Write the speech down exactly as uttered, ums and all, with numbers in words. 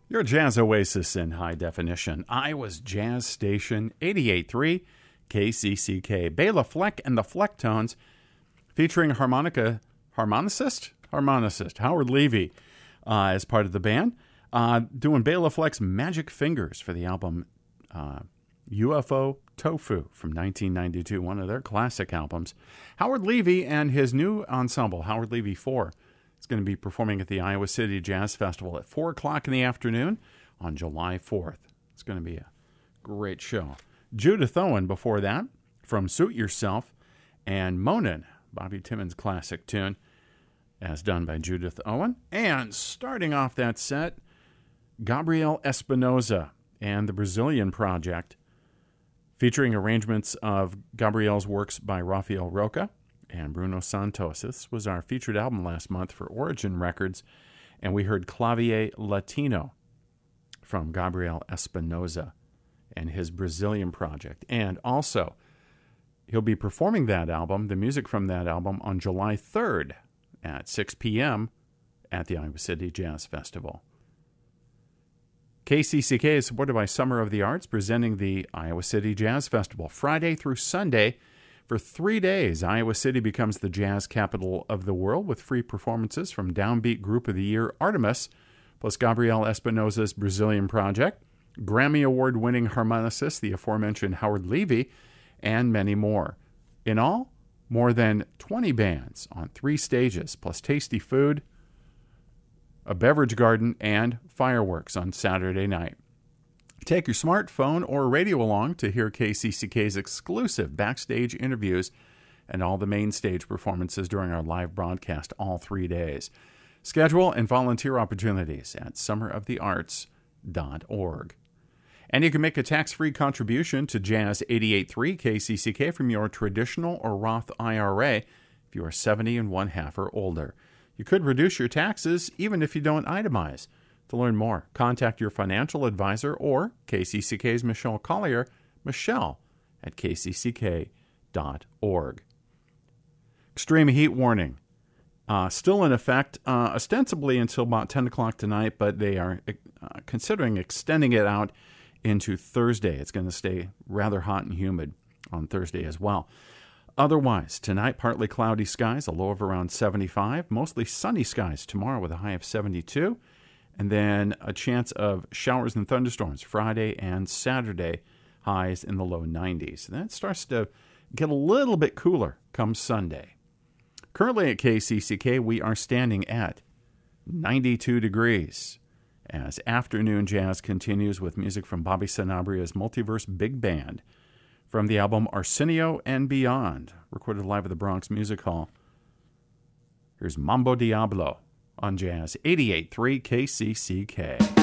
Your Jazz Oasis in high definition. Iowa's Jazz Station, eighty-eight point three K C C K. Bela Fleck and the Flecktones, featuring harmonica, harmonicist? Harmonicist, Howard Levy, uh, as part of the band, uh, doing Bela Fleck's Magic Fingers for the album uh, U F O Tofu from nineteen ninety-two, one of their classic albums. Howard Levy and his new ensemble, Howard Levy four, is going to be performing at the Iowa City Jazz Festival at four o'clock in the afternoon on July fourth. It's going to be a great show. Judith Owen before that, from Suit Yourself, and Monin, Bobby Timmons' classic tune, as done by Judith Owen. And starting off that set, Gabriel Espinosa and the Brazilian Project, featuring arrangements of Gabriel's works by Rafael Roca and Bruno Santos. This was our featured album last month for Origin Records, and we heard Clavier Latino from Gabriel Espinosa and his Brazilian Project. And also, he'll be performing that album, the music from that album, on July third at six p.m. at the Iowa City Jazz Festival. K C C K is supported by Summer of the Arts, presenting the Iowa City Jazz Festival Friday through Sunday. For three days, Iowa City becomes the jazz capital of the world with free performances from Downbeat Group of the Year Artemis, plus Gabriel Espinosa's Brazilian Project, Grammy Award-winning harmonicist, the aforementioned Howard Levy, and many more. In all, more than twenty bands on three stages, plus tasty food, a beverage garden, and fireworks on Saturday night. Take your smartphone or radio along to hear K C C K's exclusive backstage interviews and all the main stage performances during our live broadcast all three days. Schedule and volunteer opportunities at summer of the arts dot org. And you can make a tax-free contribution to Jazz eighty-eight point three K C C K from your traditional or Roth I R A if you are seventy and one half or older. You could reduce your taxes even if you don't itemize. To learn more, contact your financial advisor or K C C K's Michelle Collier, Michelle at K C C K dot org. Extreme heat warning. Uh, still in effect, uh, ostensibly until about ten o'clock tonight, but they are uh, considering extending it out into Thursday. It's going to stay rather hot and humid on Thursday as well. Otherwise, tonight, partly cloudy skies, a low of around seventy-five. Mostly sunny skies tomorrow with a high of seventy-two. And then a chance of showers and thunderstorms Friday and Saturday, highs in the low nineties. And that starts to get a little bit cooler come Sunday. Currently at K C C K, we are standing at ninety-two degrees as afternoon jazz continues with music from Bobby Sanabria's Multiverse Big Band from the album Arsenio and Beyond, recorded live at the Bronx Music Hall. Here's Mambo Diablo on Jazz eighty-eight point three K C C K.